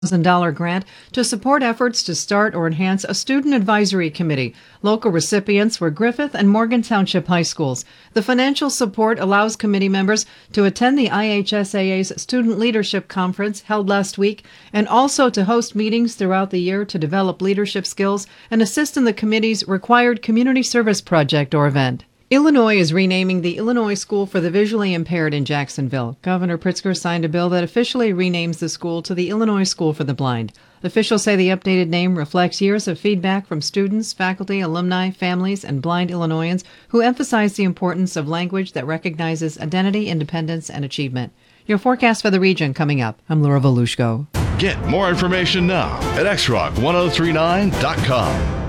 $1,000 grant to support efforts to start or enhance a student advisory committee. Local recipients were Griffith and Morgan Township High Schools. The financial support allows committee members to attend the IHSAA's Student Leadership Conference held last week and also to host meetings throughout the year to develop leadership skills and assist in the committee's required community service project or event. Illinois is renaming the Illinois School for the Visually Impaired in Jacksonville. Governor Pritzker signed a bill that officially renames the school to the Illinois School for the Blind. Officials say the updated name reflects years of feedback from students, faculty, alumni, families, and blind Illinoisans who emphasize the importance of language that recognizes identity, independence, and achievement. Your forecast for the region coming up. I'm Laura Volushko. Get more information now at xrock1039.com.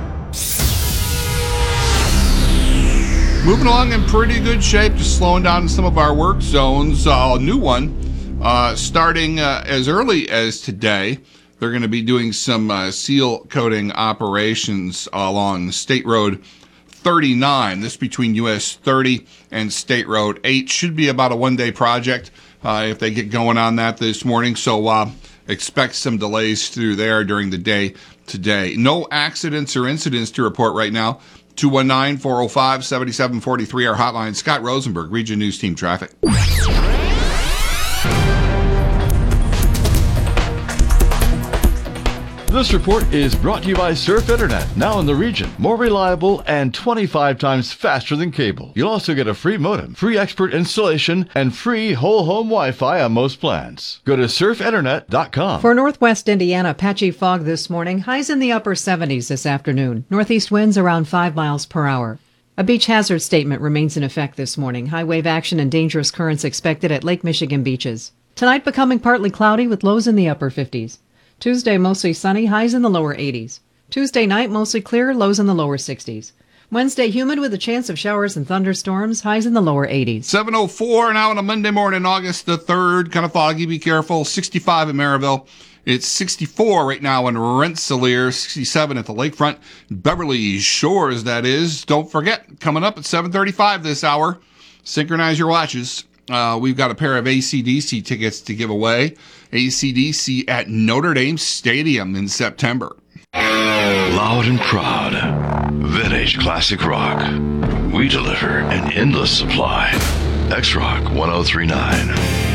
Moving along in pretty good shape, just slowing down in some of our work zones. A new one starting as early as today. They're going to be doing some seal coating operations along State Road 39. This between US 30 and State Road 8. Should be about a one-day project if they get going on that this morning. So expect some delays through there during the day today. No accidents or incidents to report right now. 219-405-7743, our hotline. Scott Rosenberg, Region News Team Traffic. This report is brought to you by Surf Internet, now in the region. More reliable and 25 times faster than cable. You'll also get a free modem, free expert installation, and free whole home Wi-Fi on most plans. Go to surfinternet.com. For northwest Indiana, patchy fog this morning. Highs in the upper 70s this afternoon. Northeast winds around 5 miles per hour. A beach hazard statement remains in effect this morning. High wave action and dangerous currents expected at Lake Michigan beaches. Tonight becoming partly cloudy with lows in the upper 50s. Tuesday, mostly sunny, highs in the lower 80s. Tuesday night, mostly clear, lows in the lower 60s. Wednesday, humid with a chance of showers and thunderstorms, highs in the lower 80s. 7:04 now on a Monday morning, August the 3rd. Kind of foggy, be careful. 65 in Maryville. It's 64 right now in Rensselaer, 67 at the lakefront. Beverly Shores, that is. Don't forget, coming up at 7:35 this hour, synchronize your watches. We've got a pair of AC/DC tickets to give away. AC/DC at Notre Dame Stadium in September. Loud and proud. Vintage classic rock. We deliver an endless supply. X-Rock 1039.